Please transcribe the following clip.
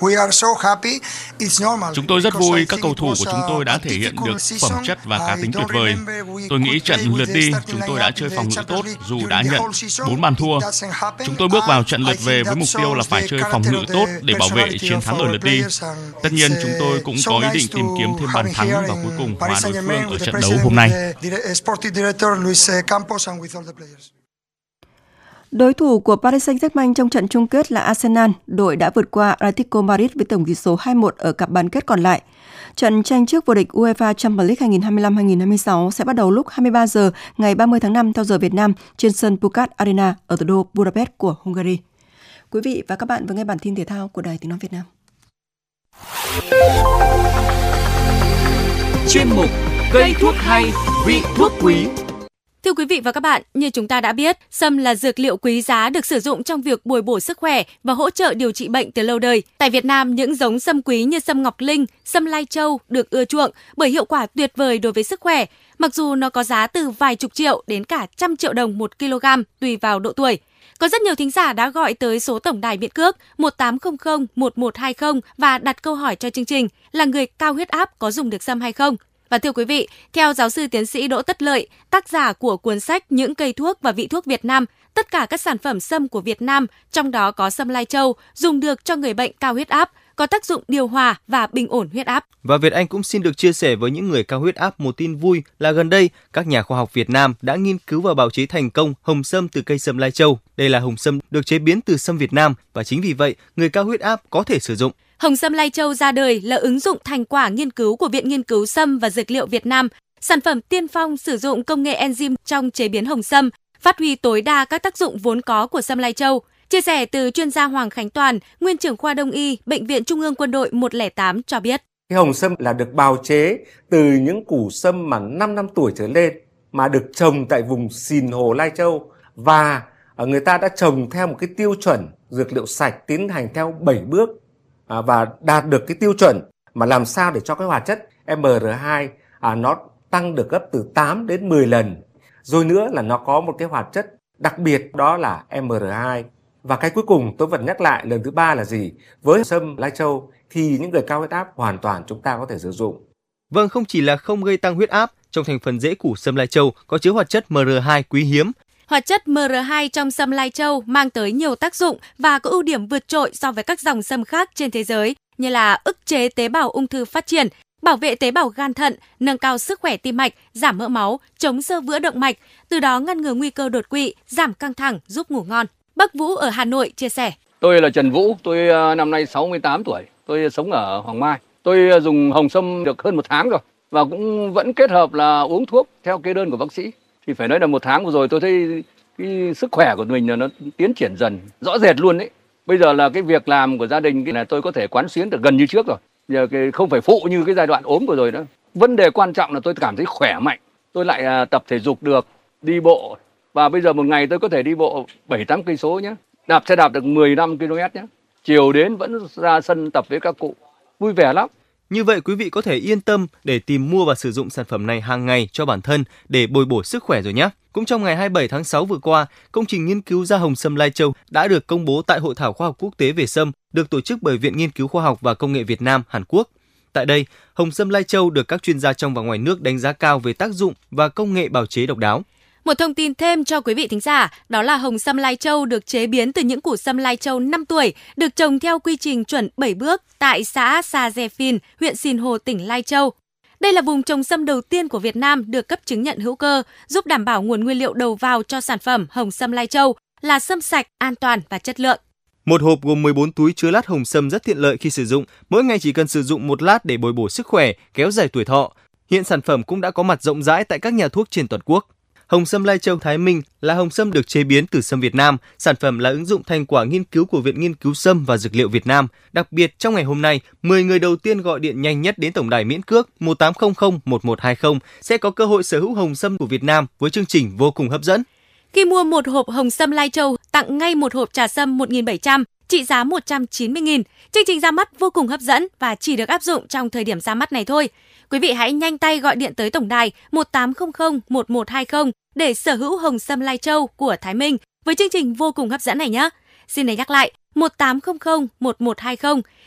Chúng tôi rất vui các cầu thủ của chúng tôi đã thể hiện được phẩm chất và cá tính tuyệt vời. Tôi nghĩ trận lượt đi chúng tôi đã chơi phòng ngự tốt dù đã nhận 4 bàn thua. Chúng tôi bước vào trận lượt về với mục tiêu là phải chơi phòng ngự tốt để bảo vệ chiến thắng ở lượt đi. Tất nhiên chúng tôi cũng có ý định tìm kiếm thêm bàn thắng và cuối cùng hòa đối phương ở trận đấu hôm nay. Đối thủ của Paris Saint-Germain trong trận chung kết là Arsenal, đội đã vượt qua Atletico Madrid với tổng tỷ số 2-1 ở cặp bán kết còn lại. Trận tranh trước vô địch UEFA Champions League 2025-2026 sẽ bắt đầu lúc 23 giờ ngày 30 tháng 5 theo giờ Việt Nam trên sân Puskás Arena ở thủ đô Budapest của Hungary. Quý vị và các bạn vừa nghe bản tin thể thao của Đài Tiếng nói Việt Nam. Chuyên mục cây thuốc hay, vị thuốc quý. Thưa quý vị và các bạn, như chúng ta đã biết, sâm là dược liệu quý giá được sử dụng trong việc bồi bổ sức khỏe và hỗ trợ điều trị bệnh từ lâu đời. Tại Việt Nam, những giống sâm quý như sâm Ngọc Linh, sâm Lai Châu được ưa chuộng bởi hiệu quả tuyệt vời đối với sức khỏe, mặc dù nó có giá từ vài chục triệu đến cả 100 triệu đồng 1 kg tùy vào độ tuổi. Có rất nhiều thính giả đã gọi tới số tổng đài miễn cước 1800 1120 và đặt câu hỏi cho chương trình là người cao huyết áp có dùng được sâm hay không. Và thưa quý vị, theo giáo sư tiến sĩ Đỗ Tất Lợi, tác giả của cuốn sách Những cây thuốc và vị thuốc Việt Nam, tất cả các sản phẩm sâm của Việt Nam, trong đó có sâm Lai Châu, dùng được cho người bệnh cao huyết áp, có tác dụng điều hòa và bình ổn huyết áp. Và Việt Anh cũng xin được chia sẻ với những người cao huyết áp một tin vui là gần đây, các nhà khoa học Việt Nam đã nghiên cứu và bào chế thành công hồng sâm từ cây sâm Lai Châu. Đây là hồng sâm được chế biến từ sâm Việt Nam và chính vì vậy, người cao huyết áp có thể sử dụng. Hồng sâm Lai Châu ra đời là ứng dụng thành quả nghiên cứu của Viện Nghiên cứu Sâm và Dược liệu Việt Nam, sản phẩm tiên phong sử dụng công nghệ enzyme trong chế biến hồng sâm, phát huy tối đa các tác dụng vốn có của sâm Lai Châu. Chia sẻ từ chuyên gia Hoàng Khánh Toàn, nguyên trưởng khoa Đông y, Bệnh viện Trung ương Quân đội 108 cho biết. Cái hồng sâm là được bào chế từ những củ sâm mà 5 năm tuổi trở lên mà được trồng tại vùng Sìn Hồ Lai Châu và người ta đã trồng theo một cái tiêu chuẩn dược liệu sạch tiến hành theo 7 bước và đạt được cái tiêu chuẩn mà làm sao để cho cái hoạt chất MR2 nó tăng được gấp từ 8 đến 10 lần. Rồi nữa là nó có một cái hoạt chất đặc biệt đó là MR2. Và cái cuối cùng tôi vẫn nhắc lại lần thứ ba là gì? Với sâm Lai Châu thì những người cao huyết áp hoàn toàn chúng ta có thể sử dụng. Vâng, không chỉ là không gây tăng huyết áp, trong thành phần rễ củ sâm Lai Châu có chứa hoạt chất MR2 quý hiếm. Hoạt chất MR2 trong sâm Lai Châu mang tới nhiều tác dụng và có ưu điểm vượt trội so với các dòng sâm khác trên thế giới như là ức chế tế bào ung thư phát triển, bảo vệ tế bào gan thận, nâng cao sức khỏe tim mạch, giảm mỡ máu, chống xơ vữa động mạch, từ đó ngăn ngừa nguy cơ đột quỵ, giảm căng thẳng, giúp ngủ ngon. Bác Vũ ở Hà Nội chia sẻ. Tôi là Trần Vũ, tôi năm nay 68 tuổi, tôi sống ở Hoàng Mai. Tôi dùng hồng sâm được hơn 1 tháng rồi và cũng vẫn kết hợp là uống thuốc theo kê đơn của bác sĩ. Thì phải nói là 1 tháng vừa rồi tôi thấy cái sức khỏe của mình là nó tiến triển dần rõ rệt luôn đấy. Bây giờ là cái việc làm của gia đình là tôi có thể quán xuyến được gần như trước rồi. Giờ không phải phụ như cái giai đoạn ốm vừa rồi nữa. Vấn đề quan trọng là tôi cảm thấy khỏe mạnh. Tôi lại tập thể dục được, đi bộ. Và bây giờ một ngày tôi có thể đi bộ 7-8 cây số nhé. Đạp xe đạp được 15 km nhé. Chiều đến vẫn ra sân tập với các cụ. Vui vẻ lắm. Như vậy quý vị có thể yên tâm để tìm mua và sử dụng sản phẩm này hàng ngày cho bản thân để bồi bổ sức khỏe rồi nhé. Cũng trong ngày 27 tháng 6 vừa qua, công trình nghiên cứu ra hồng sâm Lai Châu đã được công bố tại Hội thảo khoa học quốc tế về sâm được tổ chức bởi Viện Nghiên cứu Khoa học và Công nghệ Việt Nam, Hàn Quốc. Tại đây, hồng sâm Lai Châu được các chuyên gia trong và ngoài nước đánh giá cao về tác dụng và công nghệ bào chế độc đáo. Một thông tin thêm cho quý vị thính giả, đó là hồng sâm Lai Châu được chế biến từ những củ sâm Lai Châu 5 tuổi, được trồng theo quy trình chuẩn 7 bước tại xã Sa Dê Phin, huyện Sìn Hồ, tỉnh Lai Châu. Đây là vùng trồng sâm đầu tiên của Việt Nam được cấp chứng nhận hữu cơ, giúp đảm bảo nguồn nguyên liệu đầu vào cho sản phẩm hồng sâm Lai Châu là sâm sạch, an toàn và chất lượng. Một hộp gồm 14 túi chứa lát hồng sâm rất tiện lợi khi sử dụng. Mỗi ngày chỉ cần sử dụng 1 lát để bồi bổ sức khỏe, kéo dài tuổi thọ. Hiện sản phẩm cũng đã có mặt rộng rãi tại các nhà thuốc trên toàn quốc. Hồng sâm Lai Châu Thái Minh là hồng sâm được chế biến từ sâm Việt Nam. Sản phẩm là ứng dụng thành quả nghiên cứu của Viện Nghiên cứu Sâm và Dược liệu Việt Nam. Đặc biệt, trong ngày hôm nay, 10 người đầu tiên gọi điện nhanh nhất đến tổng đài miễn cước 1800 1120 sẽ có cơ hội sở hữu hồng sâm của Việt Nam với chương trình vô cùng hấp dẫn. Khi mua một hộp hồng sâm Lai Châu, tặng ngay một hộp trà sâm 1.700, trị giá 190.000. Chương trình ra mắt vô cùng hấp dẫn và chỉ được áp dụng trong thời điểm ra mắt này thôi. Quý vị hãy nhanh tay gọi điện tới tổng đài 1800 1120 để sở hữu hồng sâm Lai Châu của Thái Minh với chương trình vô cùng hấp dẫn này nhé. Xin để nhắc lại 1800 1120.